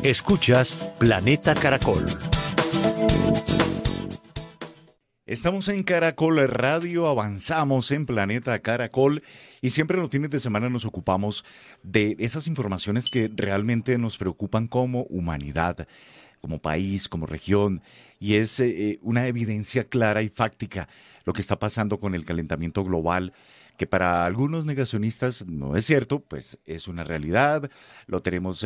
Escuchas Planeta Caracol. Estamos en Caracol Radio, avanzamos en Planeta Caracol y siempre los fines de semana nos ocupamos de esas informaciones que realmente nos preocupan como humanidad, como país, como región, y es una evidencia clara y fáctica lo que está pasando con el calentamiento global, que para algunos negacionistas no es cierto, pues es una realidad, lo tenemos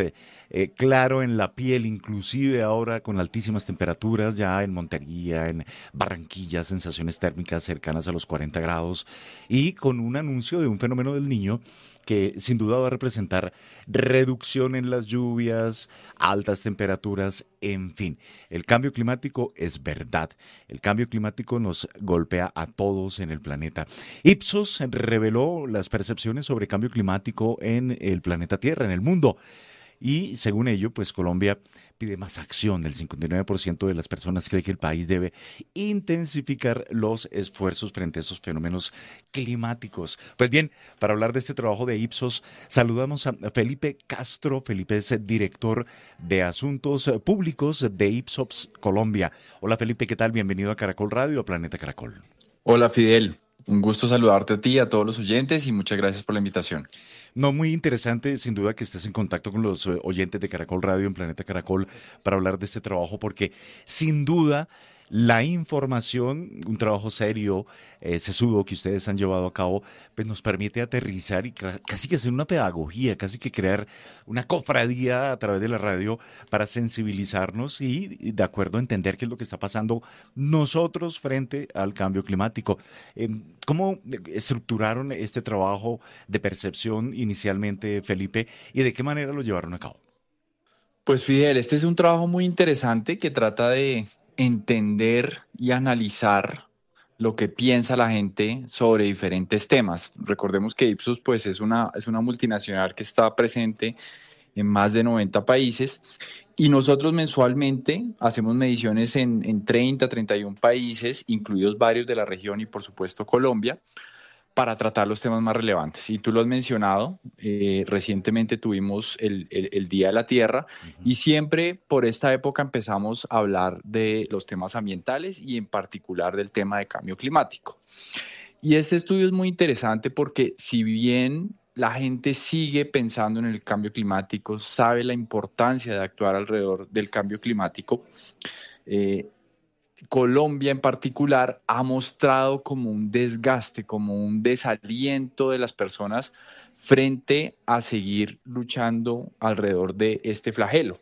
claro en la piel, inclusive ahora con altísimas temperaturas, ya en Montería, en Barranquilla, sensaciones térmicas cercanas a los 40 grados, y con un anuncio de un fenómeno del Niño que sin duda va a representar reducción en las lluvias, altas temperaturas, en fin. El cambio climático es verdad. El cambio climático nos golpea a todos en el planeta. Ipsos reveló las percepciones sobre cambio climático en el planeta Tierra, en el mundo. Y según ello, pues Colombia pide más acción. El 59% de las personas cree que el país debe intensificar los esfuerzos frente a esos fenómenos climáticos. Pues bien, para hablar de este trabajo de Ipsos, saludamos a Felipe Castro. Felipe es el director de Asuntos Públicos de Ipsos Colombia. Hola Felipe, ¿qué tal? Bienvenido a Caracol Radio, a Planeta Caracol. Hola Fidel, un gusto saludarte a ti y a todos los oyentes y muchas gracias por la invitación. No, muy interesante, sin duda, que estés en contacto con los oyentes de Caracol Radio en Planeta Caracol para hablar de este trabajo, porque sin duda la información, un trabajo serio, sesudo que ustedes han llevado a cabo, pues nos permite aterrizar y casi que hacer una pedagogía, casi que crear una cofradía a través de la radio para sensibilizarnos y de acuerdo a entender qué es lo que está pasando nosotros frente al cambio climático. ¿Cómo estructuraron este trabajo de percepción inicialmente, Felipe, y de qué manera lo llevaron a cabo? Pues Fidel, este es un trabajo muy interesante que trata de entender y analizar lo que piensa la gente sobre diferentes temas. Recordemos que Ipsos pues es una multinacional que está presente en más de 90 países y nosotros mensualmente hacemos mediciones en 31 países, incluidos varios de la región y por supuesto Colombia, para tratar los temas más relevantes. Y tú lo has mencionado, recientemente tuvimos el Día de la Tierra y siempre por esta época empezamos a hablar de los temas ambientales y en particular del tema de cambio climático. Y este estudio es muy interesante porque si bien la gente sigue pensando en el cambio climático, sabe la importancia de actuar alrededor del cambio climático, eh, Colombia en particular ha mostrado como un desgaste, como un desaliento de las personas frente a seguir luchando alrededor de este flagelo.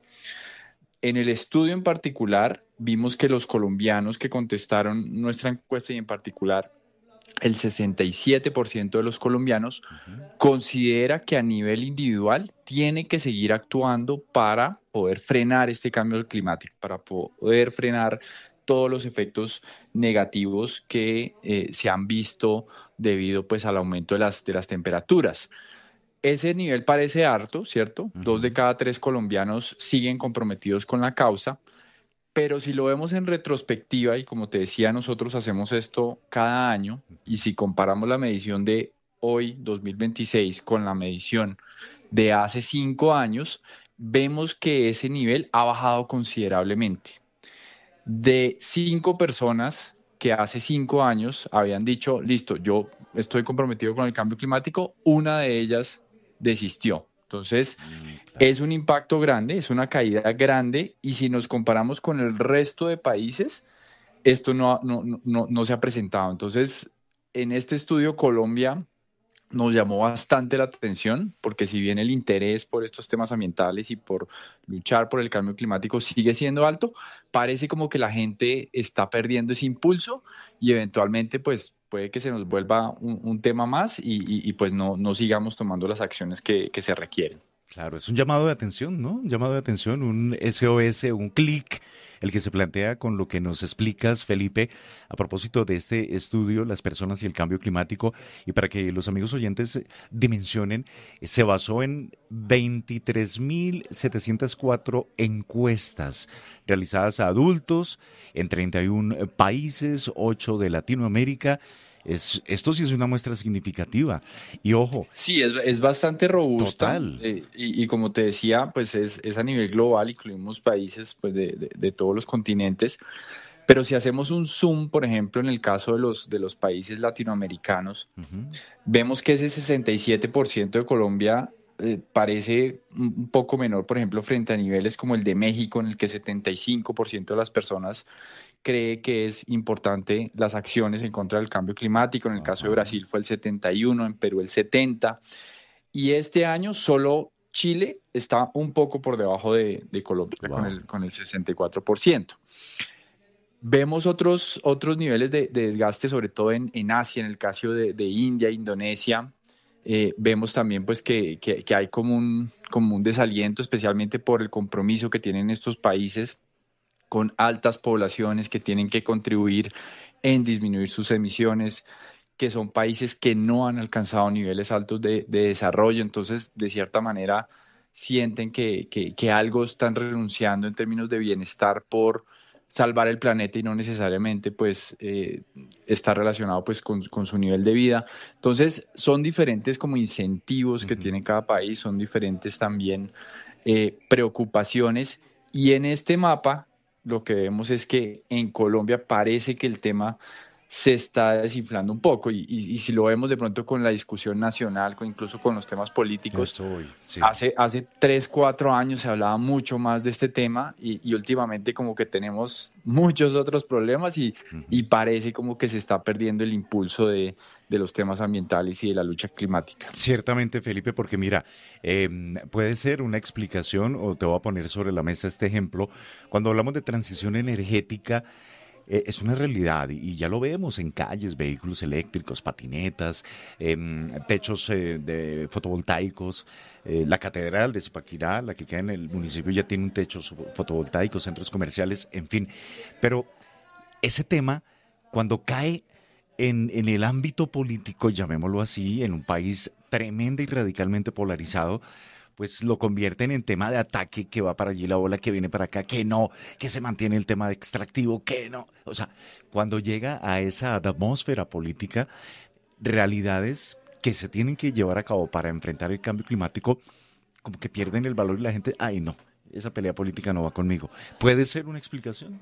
En el estudio en particular, vimos que los colombianos que contestaron nuestra encuesta y en particular el 67% de los colombianos considera que a nivel individual tiene que seguir actuando para poder frenar este cambio climático, para poder frenar todos los efectos negativos que se han visto debido pues al aumento de las temperaturas. Ese nivel parece harto, ¿cierto? Dos de cada tres colombianos siguen comprometidos con la causa, pero si lo vemos en retrospectiva, y como te decía, nosotros hacemos esto cada año, y si comparamos la medición de hoy, 2026, con la medición de hace 5 años, vemos que ese nivel ha bajado considerablemente. De 5 personas que hace 5 años habían dicho, listo, yo estoy comprometido con el cambio climático, una de ellas desistió. Entonces, Claro. es un impacto grande, es una caída grande y si nos comparamos con el resto de países, esto no se ha presentado. Entonces, en este estudio, Colombia nos llamó bastante la atención porque si bien el interés por estos temas ambientales y por luchar por el cambio climático sigue siendo alto, parece como que la gente está perdiendo ese impulso y eventualmente pues puede que se nos vuelva un tema más y pues no sigamos tomando las acciones que se requieren. Claro, es un llamado de atención, ¿no? Un llamado de atención, un SOS, un clic, el que se plantea con lo que nos explicas, Felipe, a propósito de este estudio, las personas y el cambio climático, y para que los amigos oyentes dimensionen, se basó en 23.704 encuestas realizadas a adultos en 31 países, 8 de Latinoamérica, Esto sí es una muestra significativa. Y ojo, Sí, es bastante robusta total. y como te decía, pues es a nivel global, incluimos países pues de todos los continentes, pero si hacemos un zoom, por ejemplo, en el caso de los países latinoamericanos, Ujú. vemos que ese 67% de Colombia parece un poco menor, por ejemplo, frente a niveles como el de México, en el que 75% de las personas cree que es importante las acciones en contra del cambio climático. En el caso de Ajá. Brasil fue el 71%, en Perú el 70%, y este año solo Chile está un poco por debajo de Colombia, Wow. con el 64%. Vemos otros niveles de desgaste, sobre todo en Asia, en el caso de India, Indonesia. Vemos también pues que hay como un desaliento, especialmente por el compromiso que tienen estos países con altas poblaciones que tienen que contribuir en disminuir sus emisiones, que son países que no han alcanzado niveles altos de desarrollo. Entonces, de cierta manera, sienten que algo están renunciando en términos de bienestar por salvar el planeta y no necesariamente pues está relacionado pues con su nivel de vida. Entonces son diferentes como incentivos que Ujú. tiene cada país, son diferentes también preocupaciones, y en este mapa lo que vemos es que en Colombia parece que el tema se está desinflando un poco, y si lo vemos de pronto con la discusión nacional, incluso con los temas políticos, Eso hoy, sí. hace 3, 4 años se hablaba mucho más de este tema, y últimamente como que tenemos muchos otros problemas, y Ujú. parece como que se está perdiendo el impulso de los temas ambientales y de la lucha climática. Ciertamente, Felipe, porque mira, puede ser una explicación, o te voy a poner sobre la mesa este ejemplo. Cuando hablamos de transición energética, es una realidad y ya lo vemos en calles, vehículos eléctricos, patinetas, techos de fotovoltaicos. La catedral de Zipaquirá, la que queda en el municipio, ya tiene un techo fotovoltaico, centros comerciales, en fin. Pero ese tema, cuando cae en el ámbito político, llamémoslo así, en un país tremenda y radicalmente polarizado, pues lo convierten en tema de ataque, que va para allí la ola, que viene para acá, que no, que se mantiene el tema de extractivo, que no. O sea, cuando llega a esa atmósfera política, realidades que se tienen que llevar a cabo para enfrentar el cambio climático, como que pierden el valor y la gente, ay no, esa pelea política no va conmigo. ¿Puede ser una explicación?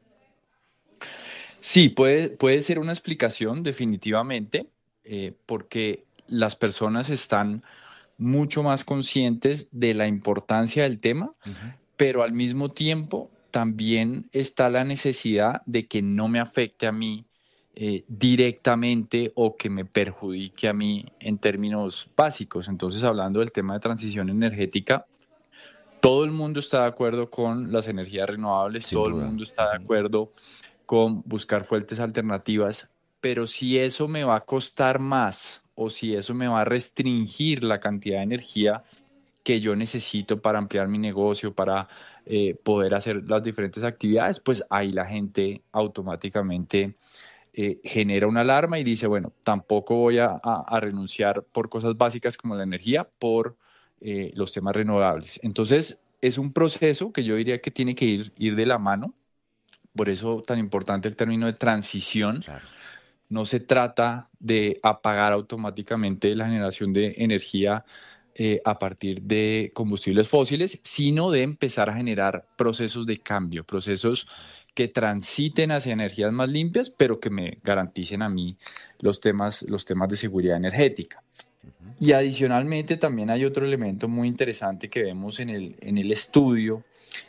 Sí, puede ser una explicación definitivamente, porque las personas están mucho más conscientes de la importancia del tema, Ujú. pero al mismo tiempo también está la necesidad de que no me afecte a mí directamente, o que me perjudique a mí en términos básicos. Entonces, hablando del tema de transición energética, todo el mundo está de acuerdo con las energías renovables, Sin todo el duda. mundo está de Ujú. acuerdo con buscar fuentes alternativas, pero si eso me va a costar más, o si eso me va a restringir la cantidad de energía que yo necesito para ampliar mi negocio, para poder hacer las diferentes actividades, pues ahí la gente automáticamente genera una alarma y dice, bueno, tampoco voy a renunciar por cosas básicas como la energía, por los temas renovables. Entonces, es un proceso que yo diría que tiene que ir de la mano. Por eso tan importante el término de transición. Claro. No se trata de apagar automáticamente la generación de energía a partir de combustibles fósiles, sino de empezar a generar procesos de cambio, procesos que transiten hacia energías más limpias, pero que me garanticen a mí los temas de seguridad energética. Ujú. Y adicionalmente también hay otro elemento muy interesante que vemos en el estudio,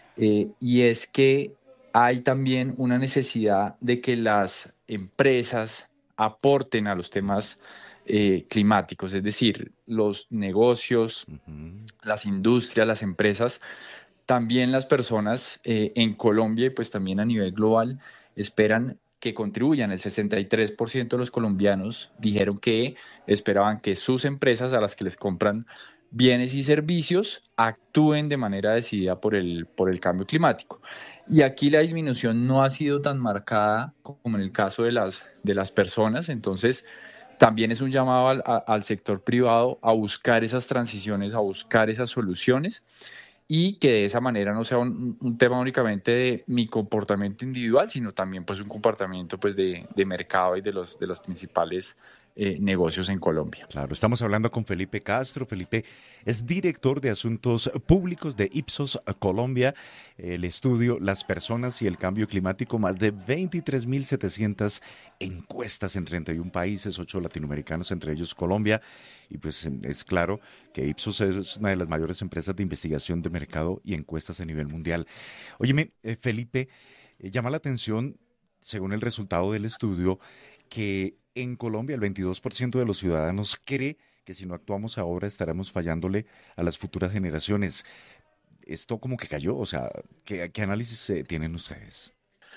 y es que hay también una necesidad de que las empresas aporten a los temas climáticos, es decir, los negocios, Ujú. las industrias, las empresas, también las personas en Colombia y pues también a nivel global esperan que contribuyan. El 63% de los colombianos dijeron que esperaban que sus empresas, a las que les compran bienes y servicios, actúen de manera decidida por el cambio climático. Y aquí la disminución no ha sido tan marcada como en el caso de las personas. Entonces, también es un llamado al sector privado a buscar esas transiciones, a buscar esas soluciones, y que de esa manera no sea un tema únicamente de mi comportamiento individual, sino también pues un comportamiento pues de mercado y de los principales negocios en Colombia. Claro, estamos hablando con Felipe Castro. Felipe es director de Asuntos Públicos de Ipsos Colombia, el estudio Las Personas y el Cambio Climático, más de 23.700 encuestas en 31 países, 8 latinoamericanos, entre ellos Colombia. Y pues es claro que Ipsos es una de las mayores empresas de investigación de mercado y encuestas a nivel mundial. Óyeme, Felipe, llama la atención, según el resultado del estudio, que en Colombia el 22% de los ciudadanos cree que si no actuamos ahora estaremos fallándole a las futuras generaciones. Esto como que cayó, o sea, ¿qué análisis tienen ustedes?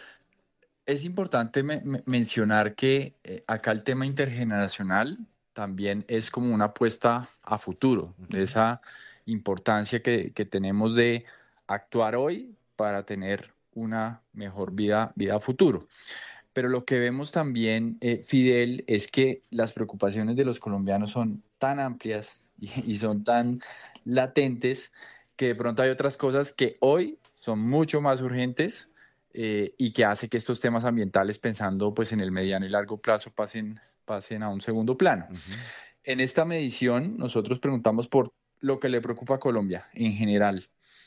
Es importante mencionar que acá el tema intergeneracional también es como una apuesta a futuro, de Ujú. esa importancia que tenemos de actuar hoy para tener una mejor vida a futuro. Pero lo que vemos también, Fidel, es que las preocupaciones de los colombianos son tan amplias y son tan latentes que de pronto hay otras cosas que hoy son mucho más urgentes y que hace que estos temas ambientales, pensando pues en el mediano y largo plazo, pasen a un segundo plano. Ujú. En esta medición, nosotros preguntamos por lo que le preocupa a Colombia en general.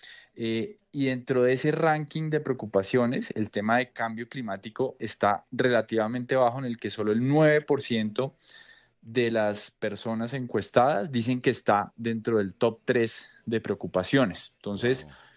Y dentro de ese ranking de preocupaciones, el tema de cambio climático está relativamente bajo, en el que solo el 9% de las personas encuestadas dicen que está dentro del top 3 de preocupaciones. Entonces, Wow.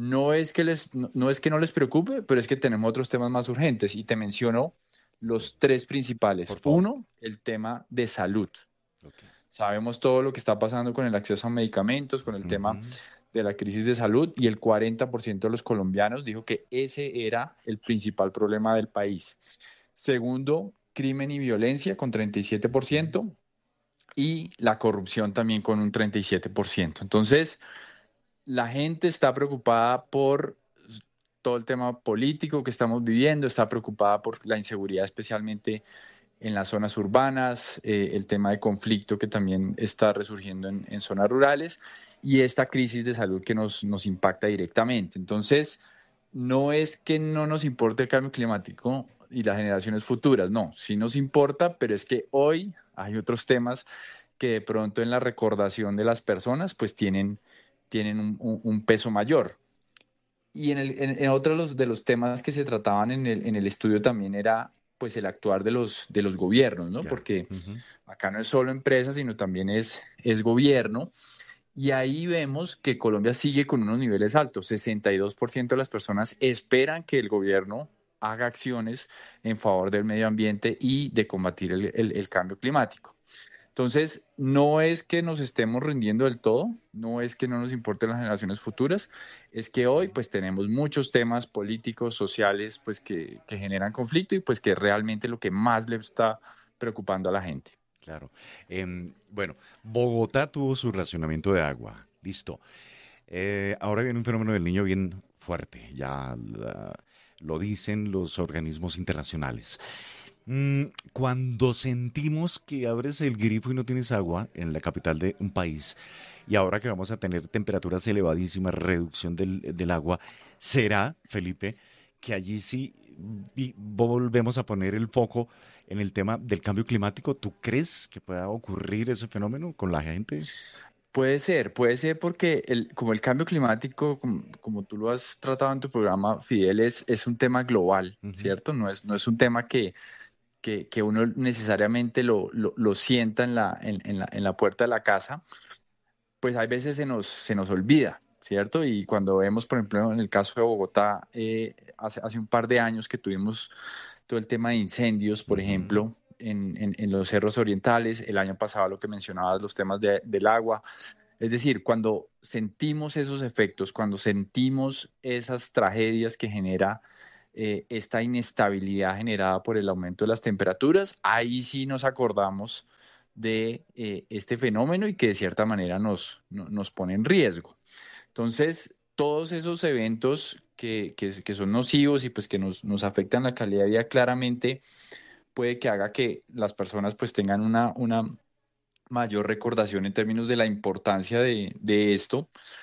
no es que no les preocupe, pero es que tenemos otros temas más urgentes y te menciono los tres Por principales. favor. Uno, el tema de salud. Ok. Sabemos todo lo que está pasando con el acceso a medicamentos, con el tema Ujú. de la crisis de salud, y el 40% de los colombianos dijo que ese era el principal problema del país. Segundo, crimen y violencia con 37% y la corrupción también con un 37%. Entonces, la gente está preocupada por todo el tema político que estamos viviendo, está preocupada por la inseguridad, especialmente en las zonas urbanas, el tema de conflicto que también está resurgiendo en zonas rurales y esta crisis de salud que nos impacta directamente. Entonces, no es que no nos importe el cambio climático y las generaciones futuras, no, sí nos importa, pero es que hoy hay otros temas que de pronto en la recordación de las personas pues tienen un peso mayor. Y en otro de los temas que se trataban en el estudio también era pues el actuar de los gobiernos, ¿no? Claro. Porque Ujú. acá no es solo empresa, sino también es gobierno. Y ahí vemos que Colombia sigue con unos niveles altos. 62% de las personas esperan que el gobierno haga acciones en favor del medio ambiente y de combatir el cambio climático. Entonces, no es que nos estemos rindiendo del todo, no es que no nos importen las generaciones futuras, es que hoy pues tenemos muchos temas políticos, sociales, pues que generan conflicto y pues que realmente lo que más le está preocupando a la gente. Claro. Bueno, Bogotá tuvo su racionamiento de agua. Listo. Ahora viene un fenómeno del niño bien fuerte. Lo dicen los organismos internacionales. Cuando sentimos que abres el grifo y no tienes agua en la capital de un país, y ahora que vamos a tener temperaturas elevadísimas, reducción del agua, ¿será, Felipe, que allí sí volvemos a poner el foco en el tema del cambio climático? ¿Tú crees que pueda ocurrir ese fenómeno con la gente? Puede ser porque como el cambio climático, como tú lo has tratado en tu programa, Fidel, es un tema global, Ujú. ¿cierto? No es un tema que uno necesariamente lo sienta en la puerta de la casa, pues hay veces se nos olvida, ¿cierto? Y cuando vemos, por ejemplo, en el caso de Bogotá, hace un par de años que tuvimos todo el tema de incendios, por Ujú. ejemplo, en los cerros orientales, el año pasado lo que mencionabas, los temas del agua, es decir, cuando sentimos esos efectos, cuando sentimos esas tragedias que genera esta inestabilidad generada por el aumento de las temperaturas, ahí sí nos acordamos de este fenómeno y que de cierta manera nos pone en riesgo. Entonces, todos esos eventos que son nocivos y pues que nos afectan la calidad de vida claramente puede que haga que las personas pues tengan una mayor recordación en términos de la importancia de esto,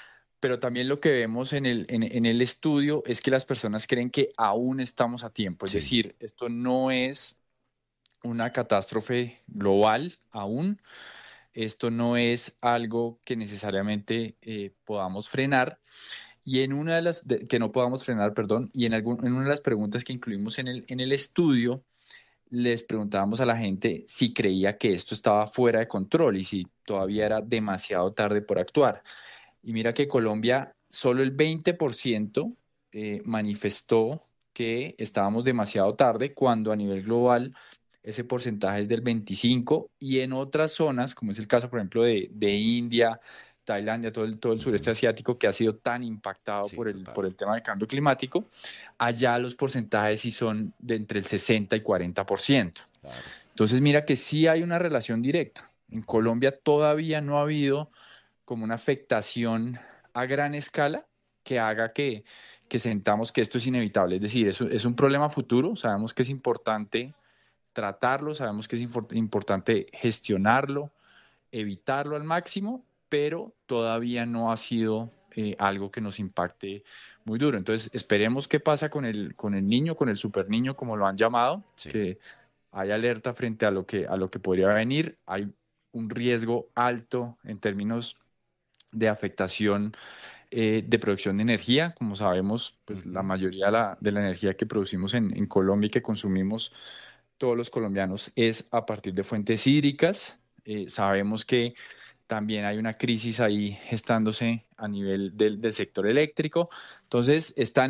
pero también lo que vemos en el estudio es que las personas creen que aún estamos a tiempo. Es Sí, decir, esto no es una catástrofe global aún. Esto no es algo que necesariamente podamos frenar. Y en una de que no podamos frenar, perdón, y en una de las preguntas que incluimos en el estudio, les preguntábamos a la gente si creía que esto estaba fuera de control y si todavía era demasiado tarde por actuar. Y mira que Colombia, solo el 20% manifestó que estábamos demasiado tarde, cuando a nivel global ese porcentaje es del 25%, y en otras zonas, como es el caso, por ejemplo, de India, Tailandia, todo el sureste ujú, asiático que ha sido tan impactado sí, por total. el tema del cambio climático, allá los porcentajes sí son de entre el 60 y 40%. Claro. Entonces mira que sí hay una relación directa. En Ujú. Colombia todavía no ha habido como una afectación a gran escala que haga que sentamos que esto es inevitable. Es decir, es un problema futuro, sabemos que es importante tratarlo, sabemos que es importante gestionarlo, evitarlo al máximo, pero todavía no ha sido algo que nos impacte muy duro. Entonces, esperemos qué pasa con el niño, con el super niño, como lo han llamado, Sí. que hay alerta frente a lo que podría venir. Hay un riesgo alto en términos de afectación de producción de energía. Como sabemos, pues la Ujú. mayoría de la energía que producimos en Colombia y que consumimos todos los colombianos es a partir de fuentes hídricas. Sabemos que también hay una crisis ahí gestándose a nivel del sector eléctrico. Entonces,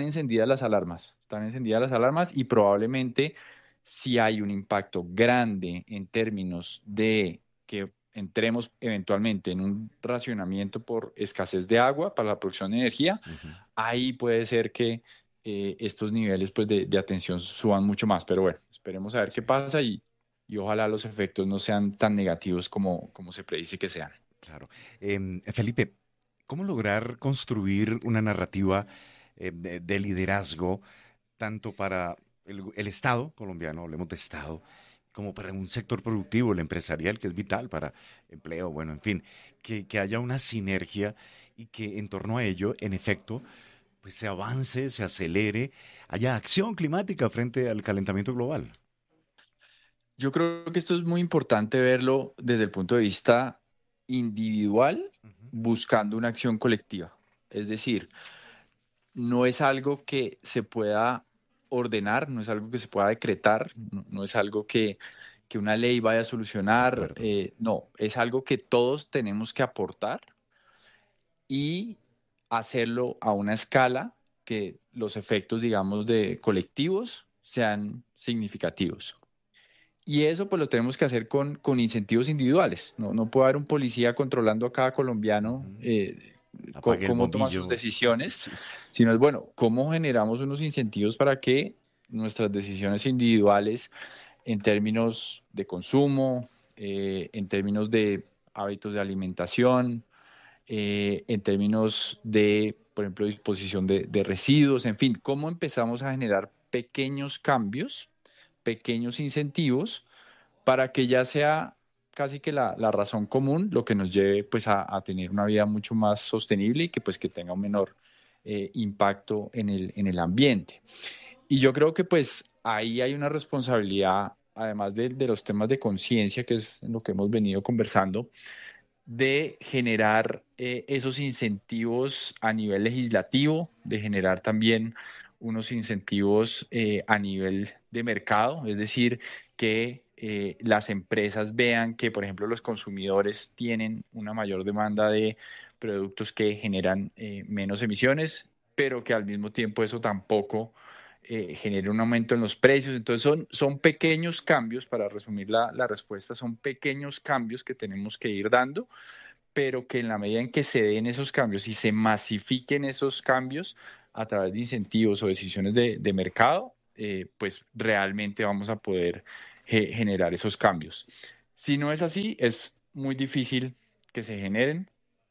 están encendidas las alarmas, y probablemente si hay un impacto grande en términos de que entremos eventualmente en un racionamiento por escasez de agua para la producción de energía, Ujú. ahí puede ser que estos niveles pues, de atención suban mucho más. Pero bueno, esperemos a ver qué Sí, pasa, y ojalá los efectos no sean tan negativos como se predice que sean. claro. Felipe, ¿cómo lograr construir una narrativa de liderazgo tanto para el Estado colombiano, hablemos de Estado, como para un sector productivo, el empresarial, que es vital para empleo, bueno, en fin, que haya una sinergia y que en torno a ello, en efecto, pues se avance, se acelere, haya acción climática frente al calentamiento global? Yo creo que esto es muy importante verlo desde el punto de vista individual, Ujú. buscando una acción colectiva. Es decir, no es algo que se pueda ordenar, no es algo que se pueda decretar, no es algo que una ley vaya a De solucionar, acuerdo. no, es algo que todos tenemos que aportar y hacerlo a una escala que los efectos, digamos, de colectivos sean significativos. Y eso pues lo tenemos que hacer con incentivos individuales. No puede haber un policía controlando a cada colombiano Ujú. Apague el cómo toma sus bombillo. decisiones, Sí. sino es, bueno, cómo generamos unos incentivos para que nuestras decisiones individuales en términos de consumo, en términos de hábitos de alimentación, en términos de, por ejemplo, disposición de residuos, en fin, cómo empezamos a generar pequeños cambios, pequeños incentivos para que ya sea casi que la razón común lo que nos lleve pues a tener una vida mucho más sostenible y que pues que tenga un menor impacto en el ambiente. Y yo creo que pues ahí hay una responsabilidad, además de los temas de conciencia, que es lo que hemos venido conversando, de generar esos incentivos a nivel legislativo, de generar también unos incentivos a nivel de mercado, es decir, que las empresas vean que, por ejemplo, los consumidores tienen una mayor demanda de productos que generan menos emisiones, pero que al mismo tiempo eso tampoco genere un aumento en los precios. Entonces son pequeños cambios, para resumir la respuesta, son pequeños cambios que tenemos que ir dando, pero que en la medida en que se den esos cambios y se masifiquen esos cambios a través de incentivos o decisiones de mercado, pues realmente vamos a poder generar esos cambios. Si no es así, es muy difícil que se generen.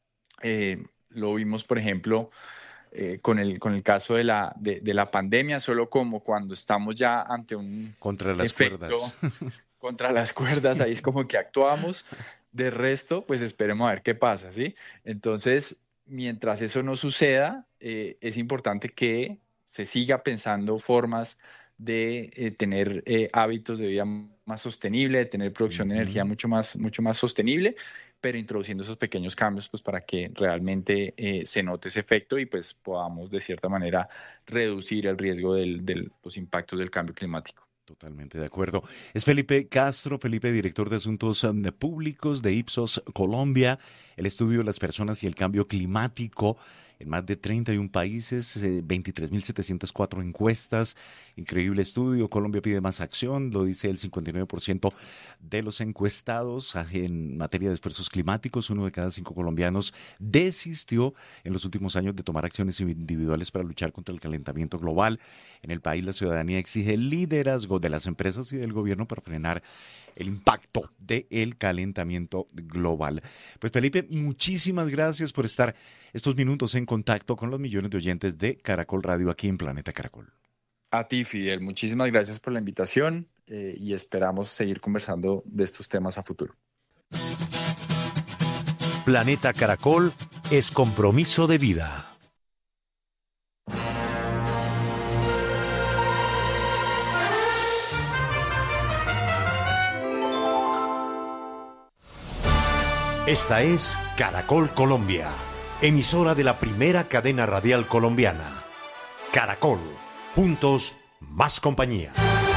Lo vimos, por ejemplo, con el caso de la pandemia, solo como cuando estamos ya ante un Contra las cuerdas. efecto contra las cuerdas, ahí es como que actuamos. De resto, pues esperemos a ver qué pasa, ¿sí? Entonces, mientras eso no suceda, es importante que se siga pensando formas de tener hábitos de vida más sostenible, de tener producción de energía Ujú. mucho más sostenible, pero introduciendo esos pequeños cambios pues para que realmente se note ese efecto y pues podamos de cierta manera reducir el riesgo de los impactos del cambio climático. Totalmente de acuerdo. Es Felipe Castro, Felipe, director de Asuntos Públicos de Ipsos Colombia, el estudio de las personas y el cambio climático en más de 31 países, 23.704 encuestas. Increíble estudio. Colombia pide más acción, lo dice el 59% de los encuestados en materia de esfuerzos climáticos. 1 de cada 5 colombianos desistió en los últimos años de tomar acciones individuales para luchar contra el calentamiento global. En el país, la ciudadanía exige el liderazgo de las empresas y del gobierno para frenar el impacto del calentamiento global. Pues Felipe, muchísimas gracias por estar estos minutos en contacto con los millones de oyentes de Caracol Radio aquí en Planeta Caracol. A ti, Fidel, muchísimas gracias por la invitación y esperamos seguir conversando de estos temas a futuro. Planeta Caracol es compromiso de vida. Esta es Caracol Colombia, emisora de la primera cadena radial colombiana. Caracol, juntos, más compañía.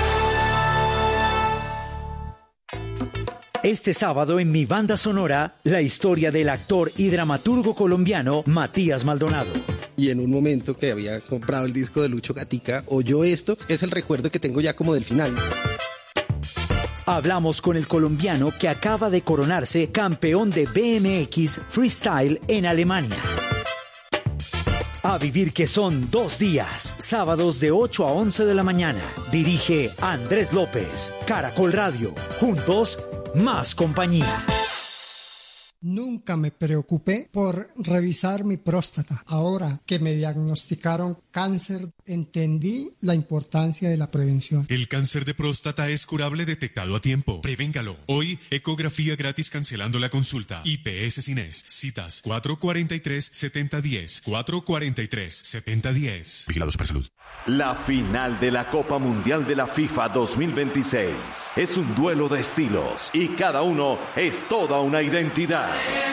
Este sábado en Mi Banda Sonora, la historia del actor y dramaturgo colombiano Matías Maldonado. Y en un momento que había comprado el disco de Lucho Gatica, oyó esto, es el recuerdo que tengo ya como del final. Hablamos con el colombiano que acaba de coronarse campeón de BMX Freestyle en Alemania. A vivir que son 2 días, sábados de 8 a 11 de la mañana. Dirige Andrés López, Caracol Radio. Juntos, más compañía. Nunca me preocupé por revisar mi próstata. Ahora que me diagnosticaron cáncer, entendí la importancia de la prevención. El cáncer de próstata es curable detectado a tiempo. Prevéngalo. Hoy, ecografía gratis cancelando la consulta. IPS Cines. Citas 443-7010. 443-7010. Vigilado Supersalud. La final de la Copa Mundial de la FIFA 2026 es un duelo de estilos y cada uno es toda una identidad.